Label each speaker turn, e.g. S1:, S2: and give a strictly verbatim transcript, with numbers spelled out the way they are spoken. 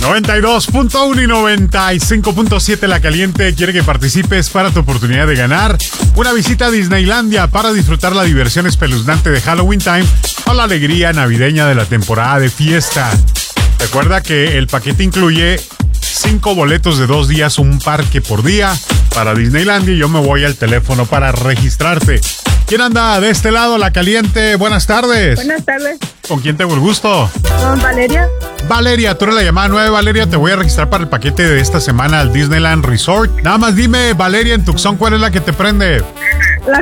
S1: noventa y dos punto uno y noventa y cinco punto siete La Caliente quiere que participes para tu oportunidad de ganar una visita a Disneylandia para disfrutar la diversión espeluznante de Halloween Time o la alegría navideña de la temporada de fiesta. Recuerda que el paquete incluye cinco boletos de dos días, un parque por día para Disneylandia, y yo me voy al teléfono para registrarte. ¿Quién anda de este lado, La Caliente? Buenas tardes.
S2: Buenas tardes.
S1: ¿Con quién tengo el gusto?
S2: Con Valeria.
S1: Valeria, tú eres la llamada nueve. Valeria, te voy a registrar para el paquete de esta semana al Disneyland Resort. Nada más dime, Valeria, en Tucson, ¿cuál es la que te prende?